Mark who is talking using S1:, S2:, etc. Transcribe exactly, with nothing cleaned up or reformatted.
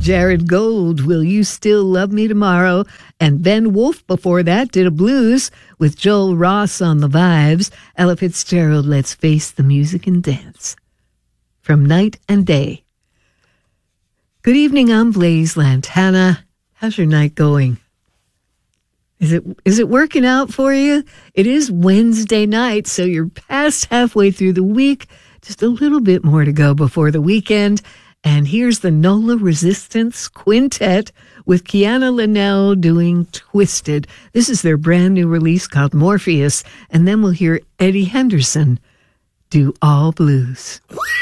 S1: Jared Gold, Will You Still Love Me Tomorrow? And Ben Wolf before that did a blues with Joel Ross on the vibes. Ella Fitzgerald, Let's Face the Music and Dance. From Night and Day. Good evening, I'm Blaze Lantana. How's your night going? Is it is it working out for you? It is Wednesday night, so you're past halfway through the week. Just a little bit more to go before the weekend. And here's the Nola Resistance Quintet with Kiana Linnell doing Twisted. This is their brand new release called Morpheus. And then we'll hear Eddie Henderson do All Blues.